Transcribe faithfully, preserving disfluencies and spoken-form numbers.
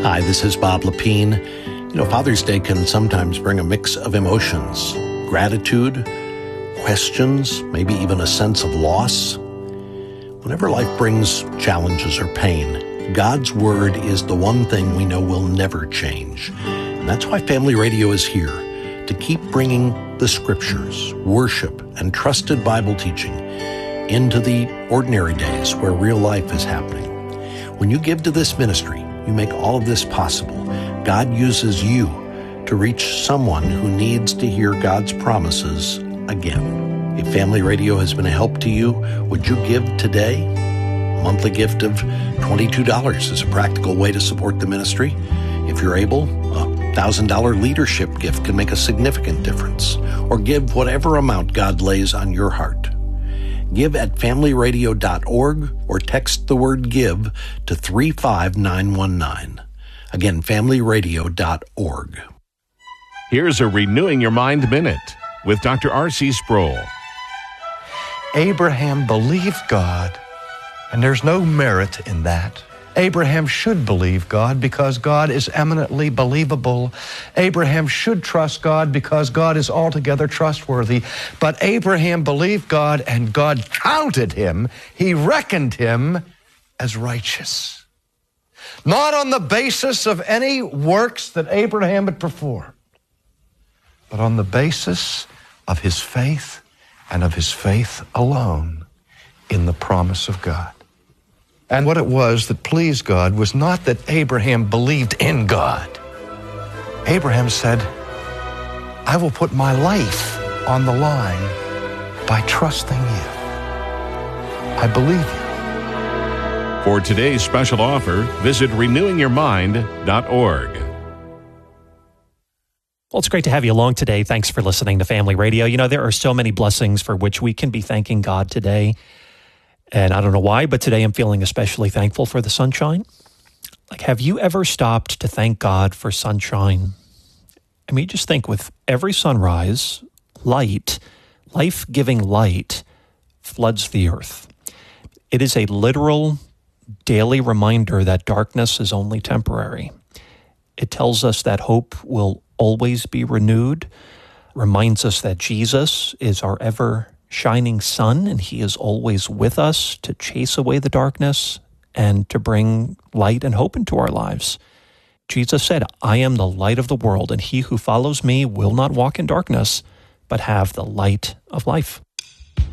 Hi, this is Bob Lepine. You know, Father's Day can sometimes bring a mix of emotions, gratitude, questions, maybe even a sense of loss. Whenever life brings challenges or pain, God's Word is the one thing we know will never change. And that's why Family Radio is here, to keep bringing the Scriptures, worship, and trusted Bible teaching into the ordinary days where real life is happening. When you give to this ministry, you make all of this possible. God uses you to reach someone who needs to hear God's promises again. If Family Radio has been a help to you, would you give today? A monthly gift of twenty-two dollars is a practical way to support the ministry. If you're able, a one thousand dollars leadership gift can make a significant difference. Or give whatever amount God lays on your heart. Give at family radio dot org or text the word GIVE to three five nine one nine. Again, family radio dot org. Here's a Renewing Your Mind Minute with Doctor R C Sproul. Abraham believed God, and there's no merit in that. Abraham should believe God because God is eminently believable. Abraham should trust God because God is altogether trustworthy. But Abraham believed God, and God counted him, he reckoned him as righteous. Not on the basis of any works that Abraham had performed, but on the basis of his faith and of his faith alone in the promise of God. And what it was that pleased God was not that Abraham believed in God. Abraham said, I will put my life on the line by trusting you. I believe you. For today's special offer, visit renewing your mind dot org. Well, it's great to have you along today. Thanks for listening to Family Radio. You know, there are so many blessings for which we can be thanking God today. And I don't know why, but today I'm feeling especially thankful for the sunshine. Like, have you ever stopped to thank God for sunshine? I mean, just think, with every sunrise, light, life-giving light, floods the earth. It is a literal daily reminder that darkness is only temporary. It tells us that hope will always be renewed, reminds us that Jesus is our ever shining sun, and he is always with us to chase away the darkness and to bring light and hope into our lives. Jesus said, I am the light of the world, and he who follows me will not walk in darkness, but have the light of life.